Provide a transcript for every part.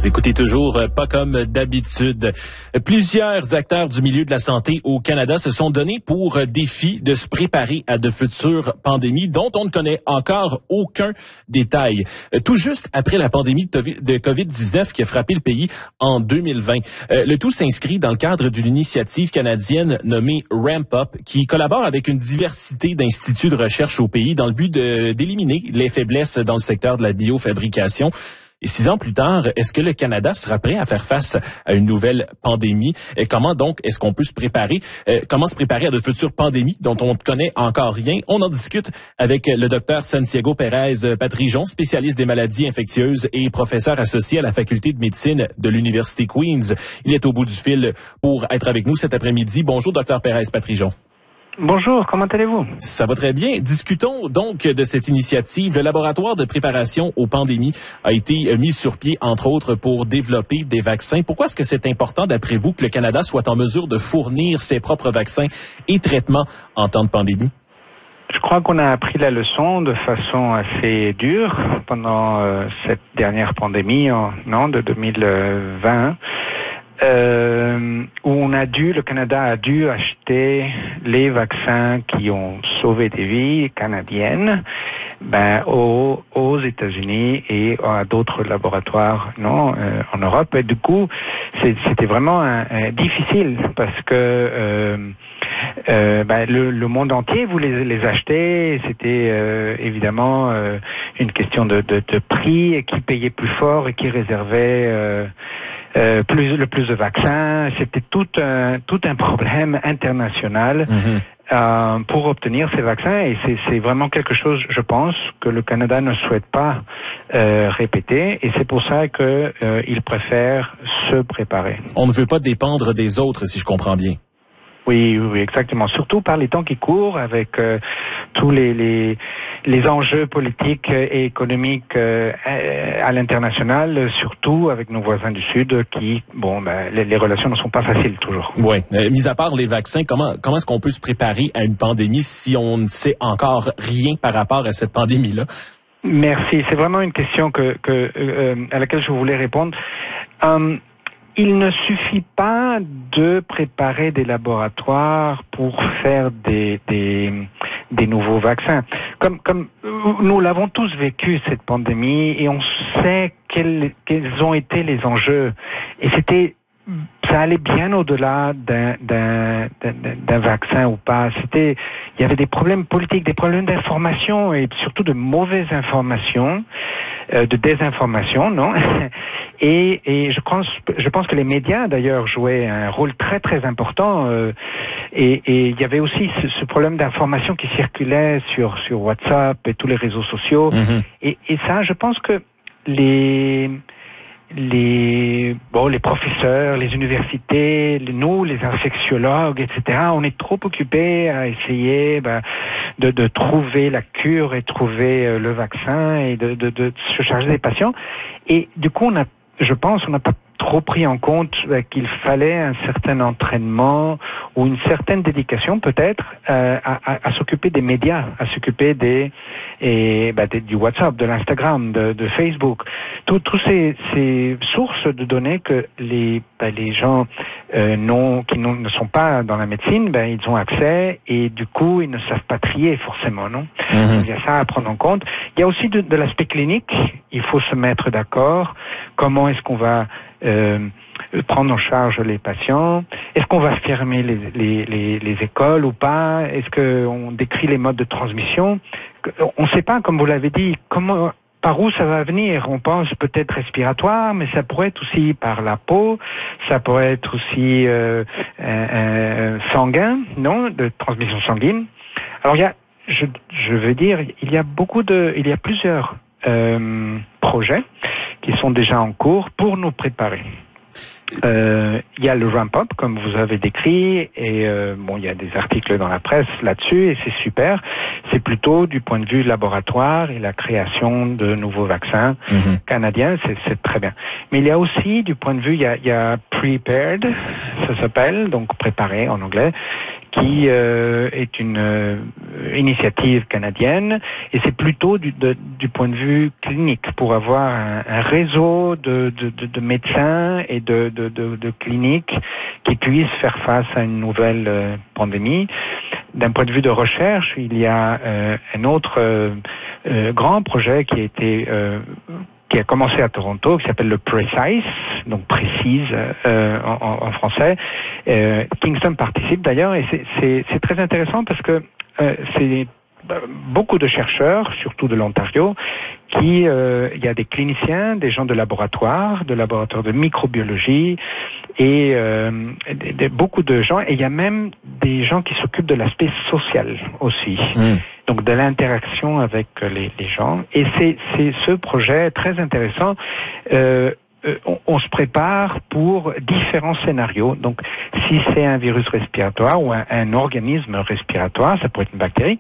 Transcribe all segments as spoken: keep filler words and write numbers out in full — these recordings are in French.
Vous écoutez toujours Pas comme d'habitude. Plusieurs acteurs du milieu de la santé au Canada se sont donnés pour défi de se préparer à de futures pandémies dont on ne connaît encore aucun détail. Tout juste après la pandémie de covid dix-neuf qui a frappé le pays en deux mille vingt. Le tout s'inscrit dans le cadre d'une initiative canadienne nommée Ramp Up qui collabore avec une diversité d'instituts de recherche au pays dans le but de, d'éliminer les faiblesses dans le secteur de la biofabrication. Et six ans plus tard, est-ce que le Canada sera prêt à faire face à une nouvelle pandémie? Et comment donc est-ce qu'on peut se préparer? Euh, comment se préparer à de futures pandémies dont on ne connaît encore rien? On en discute avec le docteur Santiago Pérez Patrijon, spécialiste des maladies infectieuses et professeur associé à la faculté de médecine de l'Université Queen's. Il est au bout du fil pour être avec nous cet après-midi. Bonjour, docteur Pérez Patrijon. Bonjour, comment allez-vous? Ça va très bien. Discutons donc de cette initiative. Le laboratoire de préparation aux pandémies a été mis sur pied, entre autres, pour développer des vaccins. Pourquoi est-ce que c'est important, d'après vous, que le Canada soit en mesure de fournir ses propres vaccins et traitements en temps de pandémie? Je crois qu'on a appris la leçon de façon assez dure pendant euh, cette dernière pandémie, en, non, de deux mille vingt. Euh, où on a dû, le Canada a dû acheter les vaccins qui ont sauvé des vies canadiennes, ben aux, aux États-Unis et à d'autres laboratoires, non, euh, en Europe. Et du coup, c'est, c'était vraiment un, un, difficile parce que euh, euh, ben, le, le monde entier voulait les acheter. C'était euh, évidemment euh, une question de, de, de prix et qui payait plus fort et qui réservait euh, Euh, plus le plus de vaccins. C'était tout un tout un problème international mm-hmm. euh, pour obtenir ces vaccins et c'est c'est vraiment quelque chose, je pense, que le Canada ne souhaite pas euh, répéter et c'est pour ça que euh, il préfère se préparer. On ne veut pas dépendre des autres, si je comprends bien. Oui, oui, exactement. Surtout par les temps qui courent, avec euh, tous les, les les enjeux politiques et économiques euh, à l'international, surtout avec nos voisins du Sud, qui, bon, ben, les, les relations ne sont pas faciles toujours. Oui. Euh, mis à part les vaccins, comment comment est-ce qu'on peut se préparer à une pandémie si on ne sait encore rien par rapport à cette pandémie-là? Merci. C'est vraiment une question que que euh, à laquelle je voulais répondre. Um, Il ne suffit pas de préparer des laboratoires pour faire des des, des nouveaux vaccins. Comme comme nous l'avons tous vécu cette pandémie et on sait quels quels ont été les enjeux et c'était ça allait bien au-delà d'un, d'un, d'un, d'un vaccin ou pas. C'était, il y avait des problèmes politiques, des problèmes d'information et surtout de mauvaises informations, euh, de désinformation, non? Et, et je pense, je pense que les médias d'ailleurs jouaient un rôle très très important. Euh, et, et il y avait aussi ce, ce problème d'information qui circulait sur sur WhatsApp et tous les réseaux sociaux. Mm-hmm. Et, et ça, je pense que les les bon les professeurs, les universités, les, nous les infectiologues, et cetera. On est trop occupés à essayer ben, de, de trouver la cure et trouver euh, le vaccin et de, de, de se charger des patients. Et du coup, on a, je pense, on n'a pas trop pris en compte euh, qu'il fallait un certain entraînement ou une certaine dédication peut-être euh, à, à, à s'occuper des médias, à s'occuper des et bah, des, du WhatsApp, de l'Instagram, de, de Facebook, tous ces, ces sources de données que les bah, les gens euh, non qui non, ne sont pas dans la médecine, ben bah, ils ont accès et du coup ils ne savent pas trier forcément, non. Mm-hmm. Il y a ça à prendre en compte. Il y a aussi de, de l'aspect clinique. Il faut se mettre d'accord. Comment est-ce qu'on va euh, prendre en charge les patients? Est-ce qu'on va fermer les, les, les, les écoles ou pas? Est-ce qu'on décrit les modes de transmission? On ne sait pas, comme vous l'avez dit, comment, par où ça va venir. On pense peut-être respiratoire, mais ça pourrait être aussi par la peau, ça pourrait être aussi euh, euh, sanguin, non, de transmission sanguine. Alors il y a, je, je veux dire, il y a beaucoup de, il y a plusieurs euh, projets qui sont déjà en cours pour nous préparer. Euh, il y a le Ramp Up, comme vous avez décrit, et euh, bon, il y a des articles dans la presse là-dessus, et c'est super. C'est plutôt du point de vue laboratoire et la création de nouveaux vaccins mm-hmm. canadiens, c'est, c'est très bien. Mais il y a aussi, du point de vue, il y a, il y a Prepared, ça s'appelle, donc préparé en anglais, qui euh, est une euh, initiative canadienne, et c'est plutôt du, de, du point de vue clinique, pour avoir un, un réseau de, de, de, de médecins et de, de, de, de cliniques qui puissent faire face à une nouvelle euh, pandémie. D'un point de vue de recherche, il y a euh, un autre euh, euh, grand projet qui a été euh, qui a commencé à Toronto, qui s'appelle le PRECISE, donc précise euh, en, en français. Euh, Kingston participe d'ailleurs, et c'est, c'est, c'est très intéressant parce que euh, c'est beaucoup de chercheurs, surtout de l'Ontario, qui, euh, il y a des cliniciens, des gens de laboratoire, de laboratoire de microbiologie, et euh, de, de, beaucoup de gens, et il y a même des gens qui s'occupent de l'aspect social aussi, mmh. donc de l'interaction avec les, les gens. Et c'est, c'est ce projet très intéressant. Euh, On, on se prépare pour différents scénarios. Donc, si c'est un virus respiratoire ou un, un organisme respiratoire, ça pourrait être une bactérie.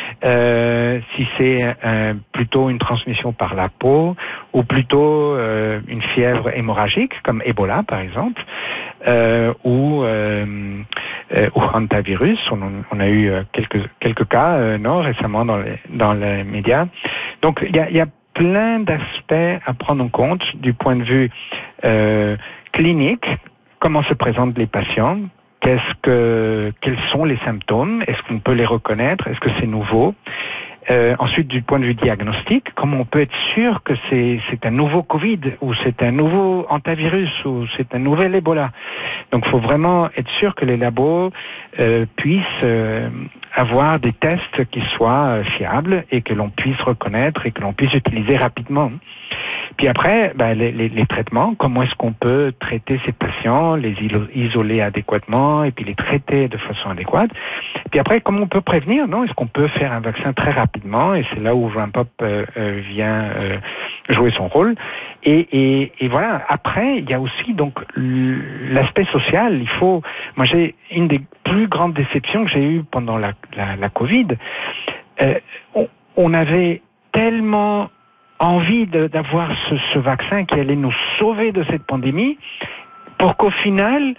Euh, si c'est un, plutôt une transmission par la peau, ou plutôt euh, une fièvre hémorragique, comme Ebola par exemple, euh, ou euh, euh, ou hantavirus. On, on a eu quelques quelques cas euh, non récemment dans les dans les médias. Donc, il y a, y a plein d'aspects à prendre en compte du point de vue euh, clinique. Comment se présentent les patients? Qu'est-ce que, quels sont les symptômes? Est-ce qu'on peut les reconnaître? Est-ce que c'est nouveau? Euh, ensuite, du point de vue diagnostic, comment on peut être sûr que c'est, c'est un nouveau Covid, ou c'est un nouveau hantavirus, ou c'est un nouvel Ebola? Donc, il faut vraiment être sûr que les labos euh, puissent euh, avoir des tests qui soient euh, fiables et que l'on puisse reconnaître et que l'on puisse utiliser rapidement. Puis après, ben, les, les, les traitements, comment est-ce qu'on peut traiter ces patients, les isoler adéquatement et puis les traiter de façon adéquate. Puis après, comment on peut prévenir, non? Est-ce qu'on peut faire un vaccin très rapidement? Et c'est là où Rampop euh, euh, vient euh, jouer son rôle. Et, et, et voilà. Après, il y a aussi donc l'aspect social. Il faut. Moi, j'ai une des plus grandes déceptions que j'ai eues pendant la, la, la Covid. Euh, on, on avait tellement envie de, d'avoir ce, ce vaccin qui allait nous sauver de cette pandémie, pour qu'au final,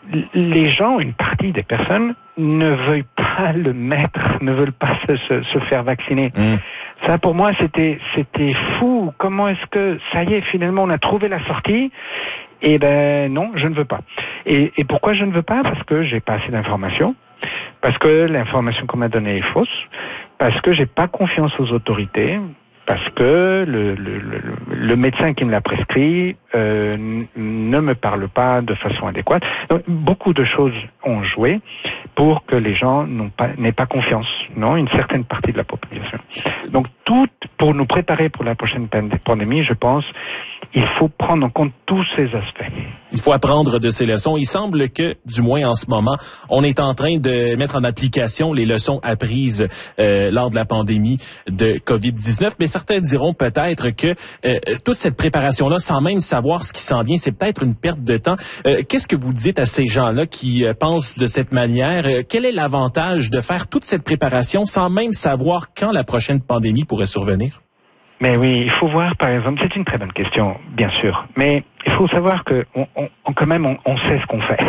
les gens, une partie des personnes, ne veuillent pas le mettre, ne veulent pas se, se, se faire vacciner. Mmh. Ça, pour moi, c'était, c'était fou. Comment est-ce que, ça y est, finalement, on a trouvé la sortie? Eh ben, non, je ne veux pas. Et, et pourquoi je ne veux pas? Parce que j'ai pas assez d'informations. Parce que l'information qu'on m'a donnée est fausse. Parce que j'ai pas confiance aux autorités. Parce que le, le, le, le médecin qui me l'a prescrit euh, n- ne me parle pas de façon adéquate. Donc, beaucoup de choses ont joué pour que les gens n'ont pas, n'aient pas confiance, non, une certaine partie de la population. Donc, tout pour nous préparer pour la prochaine pandémie, je pense, il faut prendre en compte tous ces aspects. Il faut apprendre de ces leçons. Il semble que, du moins en ce moment, on est en train de mettre en application les leçons apprises euh, lors de la pandémie de covid dix-neuf. Mais certains diront peut-être que euh, toute cette préparation-là, sans même savoir ce qui s'en vient, c'est peut-être une perte de temps. Euh, qu'est-ce que vous dites à ces gens-là qui euh, pensent de cette manière? Euh, quel est l'avantage de faire toute cette préparation sans même savoir quand la prochaine pandémie pourrait survenir? Mais oui, il faut voir, par exemple, c'est une très bonne question, bien sûr, mais il faut savoir que, on, on, quand même, on, on sait ce qu'on fait.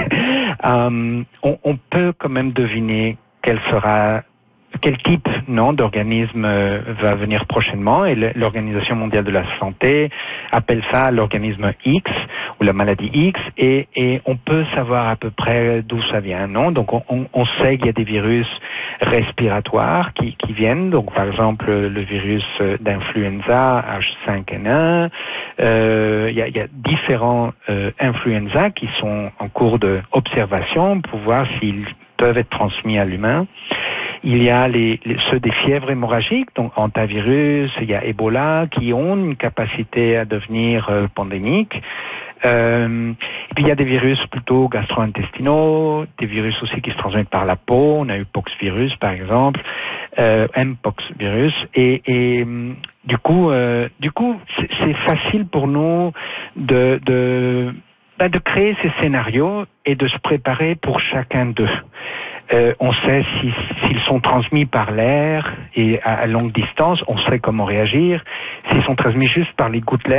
um, on, on peut quand même deviner quel sera, quel type, non, d'organisme euh, va venir prochainement, et l'Organisation mondiale de la santé appelle ça l'organisme X, ou la maladie X, et, et on peut savoir à peu près d'où ça vient, non? Donc on, on, on sait qu'il y a des virus respiratoires qui, qui viennent, donc par exemple le virus d'influenza H cinq N un, euh, il y a, il y a différents euh, influenza qui sont en cours d'observation pour voir s'ils peuvent être transmis à l'humain. Il y a les, les, ceux des fièvres hémorragiques, donc hantavirus, il y a Ebola, qui ont une capacité à devenir euh, pandémiques. Euh, et puis il y a des virus plutôt gastro-intestinaux, des virus aussi qui se transmettent par la peau. On a eu poxvirus par exemple, euh, mpox virus, et, et du coup, euh, du coup, c'est, c'est facile pour nous de, de, bah, de créer ces scénarios et de se préparer pour chacun d'eux. Euh, on sait si, s'ils sont transmis par l'air et à, à longue distance, on sait comment réagir. S'ils sont transmis juste par les gouttelettes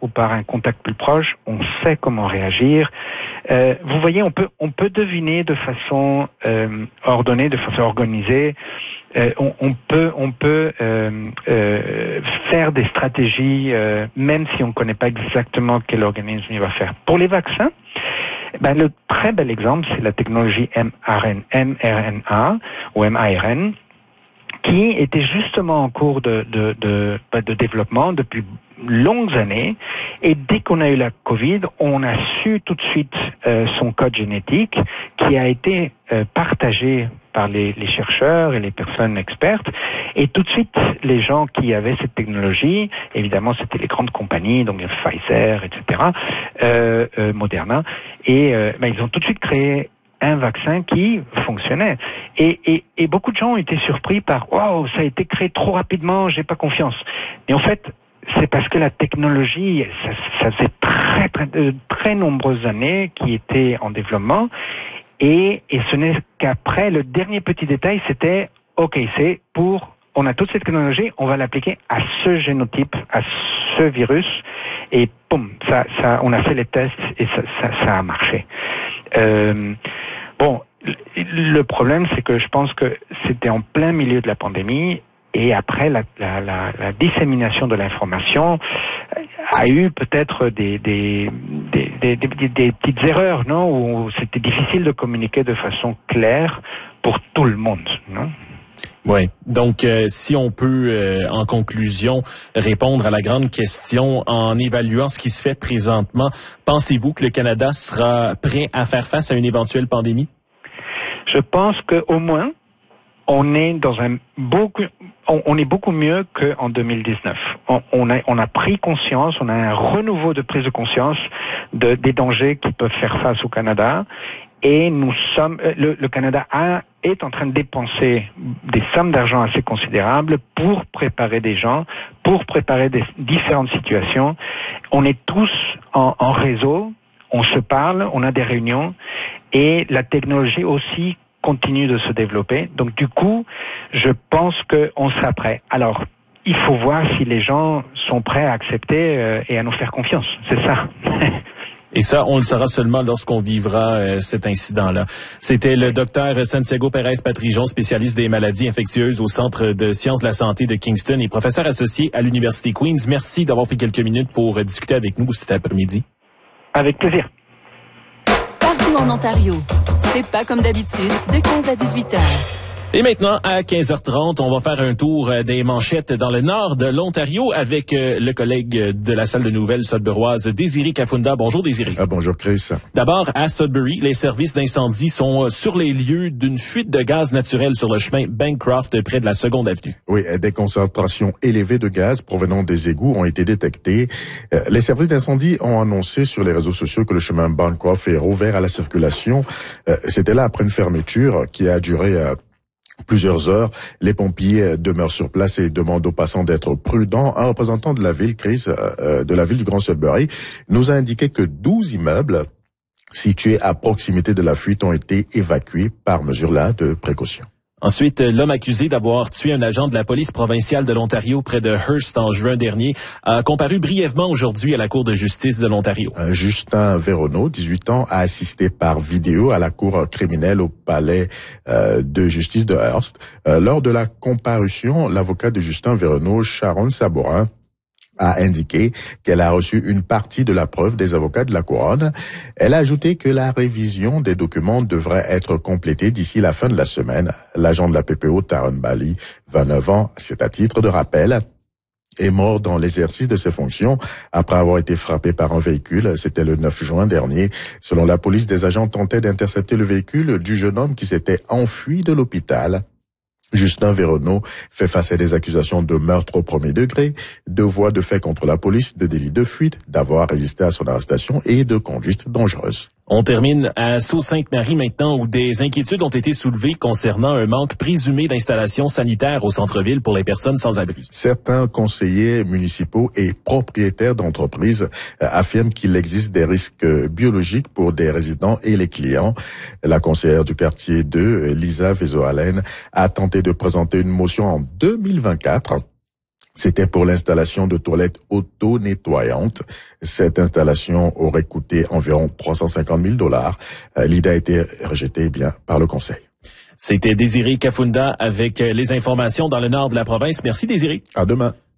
ou par un contact plus proche, on sait comment réagir. Euh, vous voyez, on peut on peut deviner de façon euh, ordonnée, de façon organisée. Euh, on, on peut on peut euh, euh, faire des stratégies, euh, même si on ne connaît pas exactement quel organisme il va faire. Pour les vaccins, ben, le très bel exemple, c'est la technologie M R N A ou M A R N, qui était justement en cours de, de, de, de développement depuis longues années. Et dès qu'on a eu la Covid, on a su tout de suite euh, son code génétique qui a été euh, partagé par les, les chercheurs et les personnes expertes. Et tout de suite, les gens qui avaient cette technologie, évidemment, c'était les grandes compagnies, donc Pfizer, et cetera, euh, euh, Moderna, et euh, ben, ils ont tout de suite créé un vaccin qui fonctionnait. Et, et, et beaucoup de gens ont été surpris par « Wow, ça a été créé trop rapidement, j'ai pas confiance ». Et en fait, c'est parce que la technologie, ça, ça faisait très, très, de très nombreuses années qui était en développement. Et, et ce n'est qu'après, le dernier petit détail, c'était « Ok, c'est pour... On a toute cette technologie, on va l'appliquer à ce génotype, à ce virus. » Et boum, ça, ça, on a fait les tests et ça, ça, ça a marché. Euh, bon, le problème, c'est que je pense que c'était en plein milieu de la pandémie et après la, la, la, la dissémination de l'information a eu peut-être des, des, des, des, des, des petites erreurs, non, où c'était difficile de communiquer de façon claire pour tout le monde, non? Oui. Donc, euh, si on peut, euh, en conclusion, répondre à la grande question en évaluant ce qui se fait présentement, pensez-vous que le Canada sera prêt à faire face à une éventuelle pandémie? Je pense qu'au moins, on est dans un beaucoup, on, on est beaucoup mieux qu'en deux mille dix-neuf. On, on a, on a pris conscience, on a un renouveau de prise de conscience de, des dangers qui peuvent faire face au Canada. Et nous sommes, le, le Canada a, est en train de dépenser des sommes d'argent assez considérables pour préparer des gens, pour préparer des différentes situations. On est tous en, en réseau, on se parle, on a des réunions et la technologie aussi continue de se développer. Donc du coup, je pense qu'on sera prêt. Alors, il faut voir si les gens sont prêts à accepter euh, et à nous faire confiance. C'est ça. Et ça, on le saura seulement lorsqu'on vivra euh, cet incident-là. C'était le docteur Santiago Pérez-Patrijon, spécialiste des maladies infectieuses au Centre de sciences de la santé de Kingston et professeur associé à l'Université Queen's. Merci d'avoir pris quelques minutes pour euh, discuter avec nous cet après-midi. Avec plaisir. Partout en Ontario, c'est pas comme d'habitude, de quinze à dix-huit heures. Et maintenant, à quinze heures trente, on va faire un tour des manchettes dans le nord de l'Ontario avec le collègue de la salle de nouvelles sudburoise, Désiré Kafunda. Bonjour, Désiré. Ah, bonjour, Chris. D'abord, à Sudbury, les services d'incendie sont sur les lieux d'une fuite de gaz naturel sur le chemin Bancroft, près de la Seconde Avenue. Oui, des concentrations élevées de gaz provenant des égouts ont été détectées. Les services d'incendie ont annoncé sur les réseaux sociaux que le chemin Bancroft est rouvert à la circulation. C'était là après une fermeture qui a duré plusieurs heures. Les pompiers demeurent sur place et demandent aux passants d'être prudents. Un représentant de la ville, Chris, euh, de la ville du Grand Sudbury, nous a indiqué que douze immeubles situés à proximité de la fuite ont été évacués par mesure là de précaution. Ensuite, l'homme accusé d'avoir tué un agent de la police provinciale de l'Ontario près de Hearst en juin dernier a comparu brièvement aujourd'hui à la Cour de justice de l'Ontario. Justin Véronneau, dix-huit ans, a assisté par vidéo à la cour criminelle au palais euh, de justice de Hearst. Euh, lors de la comparution, l'avocat de Justin Véronneau, Sharon Sabourin, a indiqué qu'elle a reçu une partie de la preuve des avocats de la couronne. Elle a ajouté que la révision des documents devrait être complétée d'ici la fin de la semaine. L'agent de la P P O, Taron Bali, vingt-neuf ans, c'est à titre de rappel, est mort dans l'exercice de ses fonctions après avoir été frappé par un véhicule. C'était le neuf juin dernier. Selon la police, des agents tentaient d'intercepter le véhicule du jeune homme qui s'était enfui de l'hôpital. Justin Véronneau fait face à des accusations de meurtre au premier degré, de voies de fait contre la police, de délit de fuite, d'avoir résisté à son arrestation et de conduite dangereuse. On termine à Sault-Sainte-Marie maintenant où des inquiétudes ont été soulevées concernant un manque présumé d'installations sanitaires au centre-ville pour les personnes sans abri. Certains conseillers municipaux et propriétaires d'entreprises affirment qu'il existe des risques biologiques pour des résidents et les clients. La conseillère du quartier deux, Lisa Vezoalen, a tenté de présenter une motion en deux mille vingt-quatre C'était pour l'installation de toilettes auto-nettoyantes. Cette installation aurait coûté environ trois cent cinquante mille dollars. L'idée a été rejetée bien par le Conseil. C'était Désiré Kafunda avec les informations dans le nord de la province. Merci Désiré. À demain.